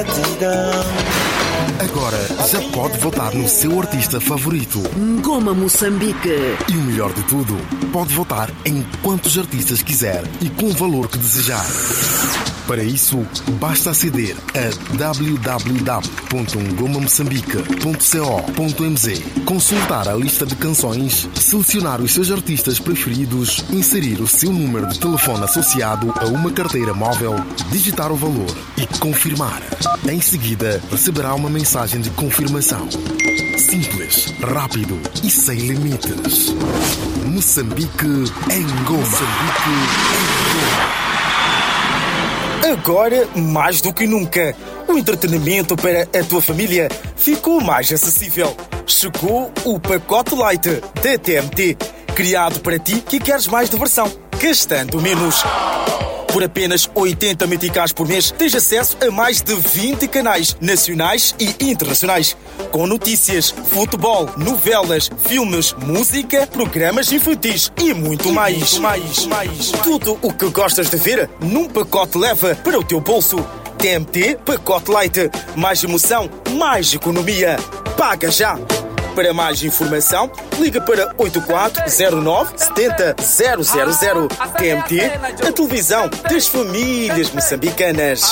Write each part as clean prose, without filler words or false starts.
Agora já pode votar no seu artista favorito. Ngoma Moçambique. E o melhor de tudo, pode votar em quantos artistas quiser e com o valor que desejar. Para isso, basta aceder a www.ngomamoçambique.co.mz, consultar a lista de canções, selecionar os seus artistas preferidos, inserir o seu número de telefone associado a uma carteira móvel, digitar o valor e confirmar. Em seguida, receberá uma mensagem de confirmação. Simples, rápido e sem limites. Moçambique em Ngoma. Moçambique em Ngoma. Agora, mais do que nunca, o entretenimento para a tua família ficou mais acessível. Chegou o pacote Light da TMT, criado para ti que queres mais diversão, gastando menos. Por apenas 80 meticais por mês, tens acesso a mais de 20 canais nacionais e internacionais, com notícias, futebol, novelas, filmes, música, programas infantis e muito mais. Tudo o que gostas de ver num pacote leva para o teu bolso. TMT Pacote Light. Mais emoção, mais economia. Paga já! Para mais informação, liga para 8409 70 000. TMT, a televisão das famílias moçambicanas.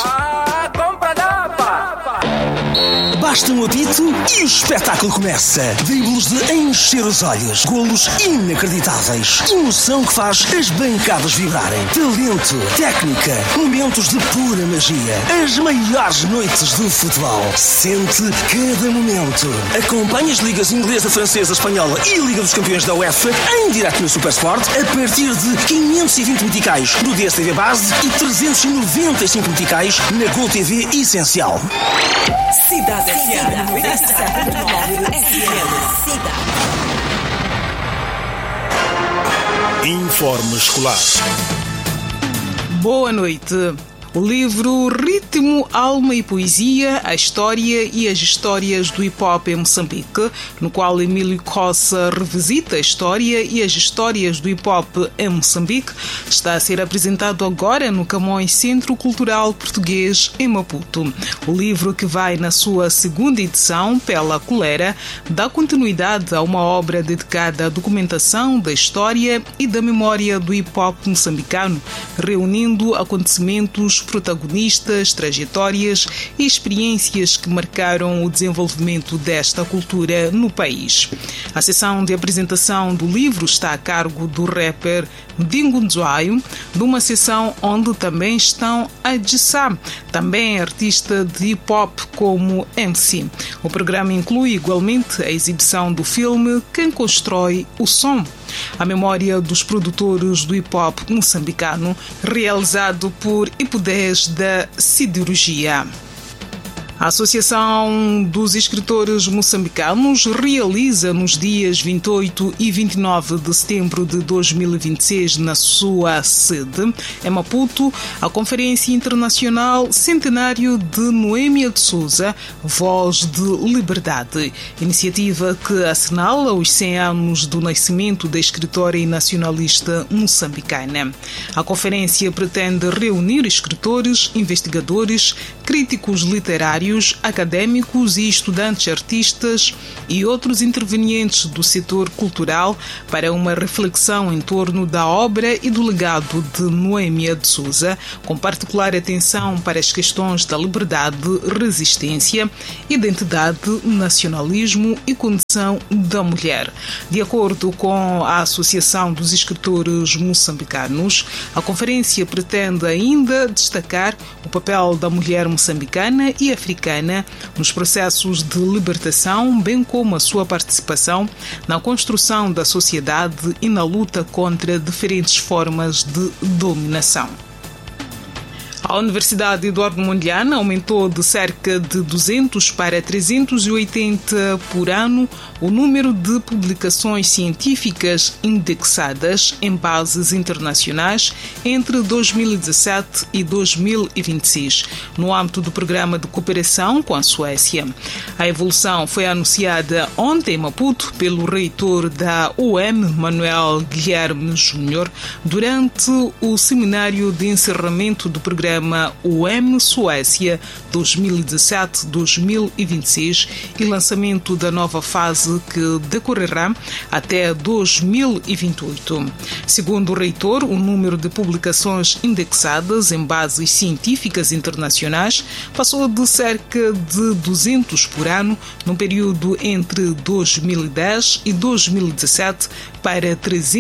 Basta um apito e o espetáculo começa. Dribles de encher os olhos, golos inacreditáveis, emoção que faz as bancadas vibrarem, talento, técnica, momentos de pura magia, as maiores noites do futebol. Sente cada momento. Acompanhe as ligas inglesa, francesa, espanhola e a Liga dos Campeões da UEFA em direto no Supersport a partir de 520 meticais no DSTV Base e 395 meticais na GolTV Essencial. Cidade FM 97.9 FM. Informe escolar. Boa noite. O livro Ritmo, Alma e Poesia, a história e as histórias do hip-hop em Moçambique, no qual Emílio Cossa revisita a história e as histórias do hip-hop em Moçambique, está a ser apresentado agora no Camões Centro Cultural Português em Maputo. O livro, que vai na sua segunda edição pela Colera, dá continuidade a uma obra dedicada à documentação da história e da memória do hip-hop moçambicano, reunindo acontecimentos, protagonistas, trajetórias e experiências que marcaram o desenvolvimento desta cultura no país. A sessão de apresentação do livro está a cargo do rapper Dingo Nzwayo, de uma sessão onde também estão a Dissá, também artista de hip-hop como MC. O programa inclui igualmente a exibição do filme Quem Constrói o Som, a memória dos produtores do hip-hop moçambicano, realizado por Hipodés da Siderurgia. A Associação dos Escritores Moçambicanos realiza nos dias 28 e 29 de setembro de 2026, na sua sede, em Maputo, a Conferência Internacional Centenário de Noêmia de Souza, Voz de Liberdade, iniciativa que assinala os 100 anos do nascimento da escritora e nacionalista moçambicana. A conferência pretende reunir escritores, investigadores, críticos literários, académicos e estudantes artistas e outros intervenientes do setor cultural para uma reflexão em torno da obra e do legado de Noêmia de Souza, com particular atenção para as questões da liberdade, resistência, identidade, nacionalismo e condição da mulher. De acordo com a Associação dos Escritores Moçambicanos, a conferência pretende ainda destacar o papel da mulher moçambicana e africana nos processos de libertação, bem como a sua participação na construção da sociedade e na luta contra diferentes formas de dominação. A Universidade Eduardo Mondlane aumentou de cerca de 200 para 380 por ano o número de publicações científicas indexadas em bases internacionais entre 2017 e 2026, no âmbito do programa de cooperação com a Suécia. A evolução foi anunciada ontem em Maputo pelo reitor da UEM, Manuel Guilherme Júnior, durante o seminário de encerramento do programa programa UEM Suécia 2017-2026 e lançamento da nova fase que decorrerá até 2028. Segundo o reitor, o número de publicações indexadas em bases científicas internacionais passou de cerca de 200 por ano no período entre 2010 e 2017 para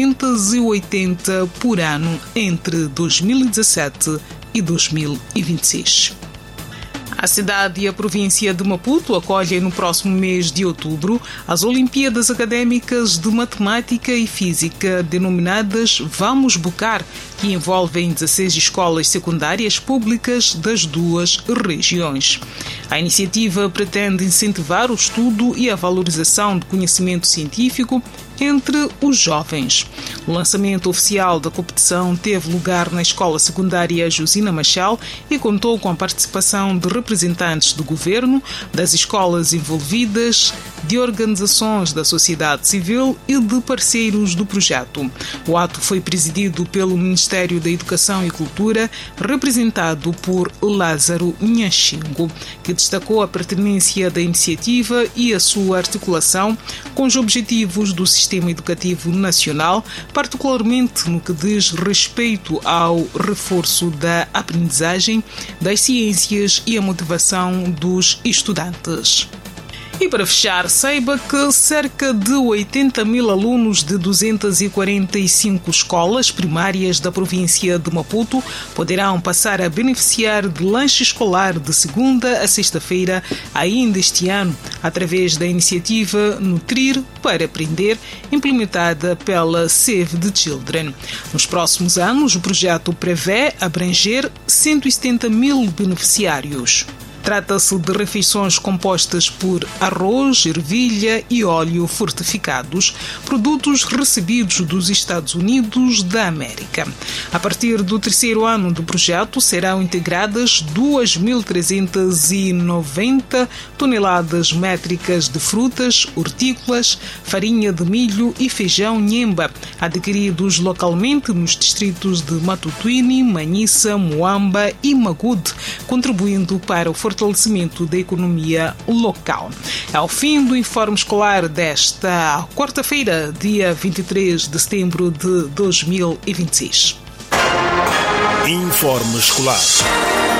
380 por ano entre 2017 e 2026. A cidade e a província de Maputo acolhem no próximo mês de outubro as Olimpíadas Académicas de Matemática e Física, denominadas Vamos Bucar, que envolvem 16 escolas secundárias públicas das duas regiões. A iniciativa pretende incentivar o estudo e a valorização do conhecimento científico entre os jovens. O lançamento oficial da competição teve lugar na Escola Secundária Josina Machel e contou com a participação de representantes do governo, das escolas envolvidas, de organizações da sociedade civil e de parceiros do projeto. O ato foi presidido pelo Ministério da Educação e Cultura, representado por Lázaro Nhaxingo, que destacou a pertinência da iniciativa e a sua articulação com os objetivos do Sistema Educativo Nacional, particularmente no que diz respeito ao reforço da aprendizagem, das ciências e a motivação dos estudantes. E para fechar, saiba que cerca de 80 mil alunos de 245 escolas primárias da província de Maputo poderão passar a beneficiar de lanche escolar de segunda a sexta-feira ainda este ano, através da iniciativa Nutrir para Aprender, implementada pela Save the Children. Nos próximos anos, o projeto prevê abranger 170 mil beneficiários. Trata-se de refeições compostas por arroz, ervilha e óleo fortificados, produtos recebidos dos Estados Unidos da América. A partir do terceiro ano do projeto, serão integradas 2.390 toneladas métricas de frutas, hortícolas, farinha de milho e feijão nhemba, adquiridos localmente nos distritos de Matutuini, Manhissa, Moamba e Magude, contribuindo para o fortalecimento da economia local. Ao fim do informe escolar desta quarta-feira, dia 23 de setembro de 2026. Informe escolar.